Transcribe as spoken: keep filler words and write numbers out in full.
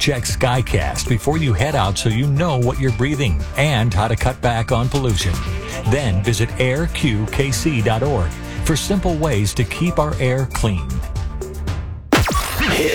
Check Skycast before you head out so you know what you're breathing and how to cut back on pollution. Then visit air q k c dot org for simple ways to keep our air clean.